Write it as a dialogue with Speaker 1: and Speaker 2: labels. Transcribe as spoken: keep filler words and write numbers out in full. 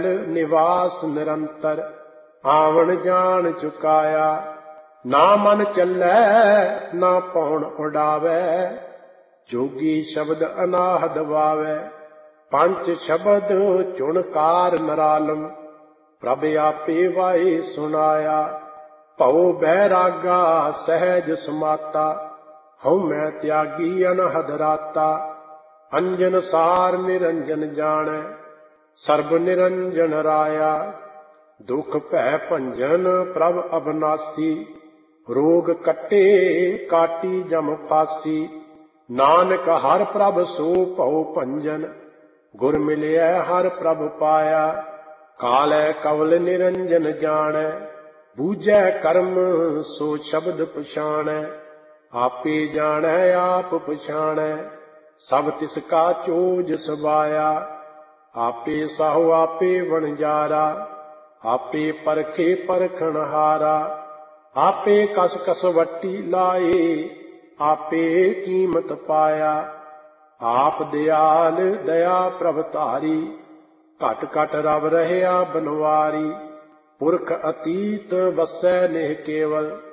Speaker 1: मैल निवास निरंतर, आवन जान चुकाया। ना मन चलै ना पौन उड़ावै, जोगी शब्द अनाहद वावै। पंच शब्द चुणकार नरालम, प्रभ आपे वाहे सुनाया। भव बैरागा सहज समाता, हऊँ मैं त्यागी अनहद राता। अंजन सार निरंजन जानै, सर्ब निरंजन राया। दुख भै भंजन प्रभ अविनाशी, रोग कटे काटी जम फासी। नानक हर प्रभ सो भव भंजन, गुर मिलिया हर प्रभ पाया। कालै कवल निरंजन जानै, बूझै कर्म सो शब्द पछाणै। आपे जानै आप पछाणै, सब तिसका चोज सबाया। आपे साहु आपे वणजारा, आपे परखे परखणहारा। आपे कस कस वट्टी लाए, आपे कीमत पाया। आप दयाल दया प्रभ धारी, घट घट रव रहया बनवारी। पुरख अतीत वसै नेह केवल,